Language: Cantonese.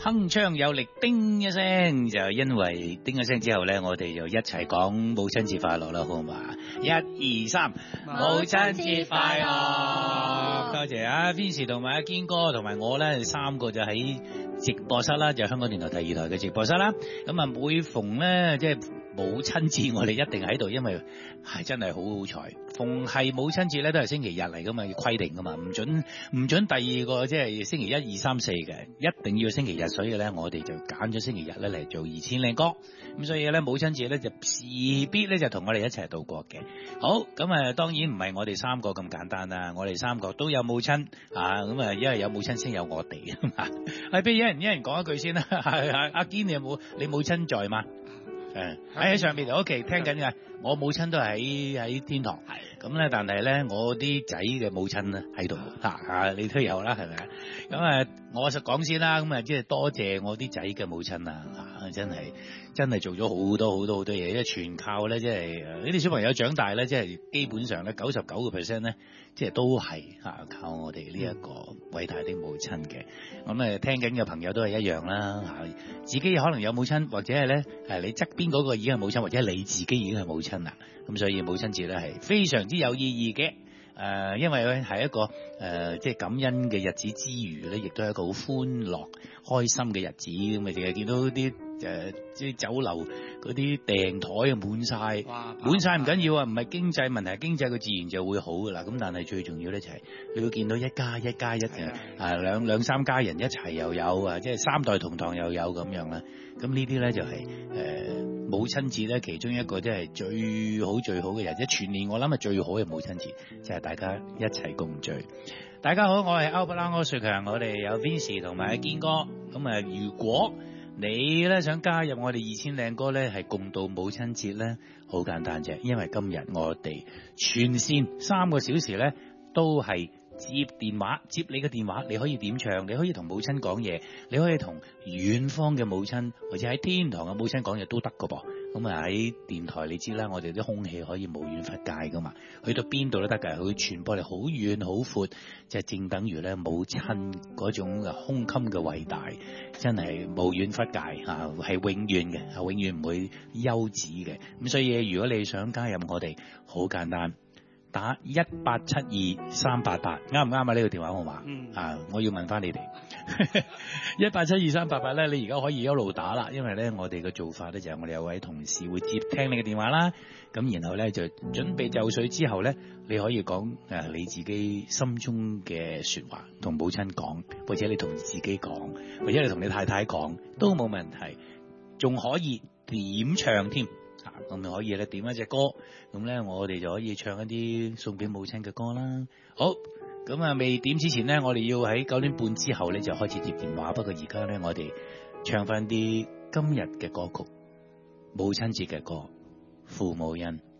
鏗鏘有力，叮一聲，就因為叮一聲之後咧，我哋就一齊講母親節快樂啦，好嘛？1、2、3，母親節快樂！多謝啊 Vincy 同埋阿堅哥同埋我咧三個就喺直播室啦，就香港電台第2台嘅直播室啦。咁啊，每逢咧即係母親節，我哋一定喺度，因為係真係好好彩。逢係母親節咧，都係星期日嚟噶嘛，要規定噶嘛，唔准第二個即係星期1、2、3、4嘅，一定要星期日。所以咧，我哋就揀咗星期日咧嚟做2000靚歌。咁所以咧，母親節咧就勢必咧就同我哋一齊度過嘅。好，咁啊，當然唔係我哋三個咁簡單啦，我哋三個都有母親啊，咁啊，因為有母親先有我哋啊嘛。係，不如一人講一句先啦。阿堅，你母親在嗎？喺上面 OK 聽緊嘅，我母親都係喺天堂，咁咧，但係咧我啲仔嘅母親咧喺度你都有啦，係咪啊？咁啊，我實講先啦，咁啊，即係多謝我啲仔嘅母親啊，真係做咗好多嘢，因為全靠咧，即係呢啲小朋友長大咧，即係基本上咧99%咧，即係都係靠我哋呢一個偉大的母親嘅。咁聽緊嘅朋友都係一樣啦，自己可能有母親，或者係咧你側邊嗰個已經係母親，或者你自己已經係母親啦。咁所以母親節咧係非常之有意義嘅。因為咧係一個即係感恩嘅日子之餘咧，亦都係一個好歡樂開心嘅日子。咁咪淨係見到啲即係酒樓嗰啲訂台滿晒唔緊要啊，唔係經濟問題，經濟佢自然就會好噶啦。咁但係最重要咧就係你會見到一家一嘅兩三家人一齊又有啊，即係3代同堂又有咁樣啦。咁呢啲咧就係母親節咧其中一個即係最好嘅日子，全年我諗係最好嘅母親節，就係大家一齊共聚。大家好，我係歐不拉柯瑞強，我哋有 Vincy 同埋阿堅哥。咁啊，如果你咧想加入我哋2000靚歌咧，係共度母親節咧，好簡單啫，因為今日我哋全線3個小時咧都係接電話，接你嘅電話，你可以點唱，你可以同母親講嘢，你可以同遠方嘅母親或者喺天堂嘅母親講嘢都得噶噃。咁啊喺電台你知啦，我哋啲空氣可以無遠弗屆噶嘛，去到邊度都得噶，佢傳播力好遠好闊，就係正等於咧母親嗰種胸襟嘅偉大，真係無遠弗屆係永遠嘅，係永遠唔會休止嘅。咁所以如果你想加入我哋，好簡單。打1872388，啱唔啱啊？呢個電話號碼我要問翻你哋1872388咧，你而家可以一路打啦，因為咧我哋嘅做法咧就係我哋有位同事會接聽你嘅電話啦，咁然後咧就準備就緒之後咧，你可以講你自己心中嘅說話，同母親講，或者你同自己講，或者你同你太太講都冇問題，仲可以點唱添。咁咪可以咧點一隻歌，咁咧我哋就可以唱一啲送俾母親嘅歌啦。好，咁啊未點之前咧，我哋要喺9點半之後咧就開始接電話。不過而家咧我哋唱翻啲今日嘅歌曲，母親節嘅歌，父母恩。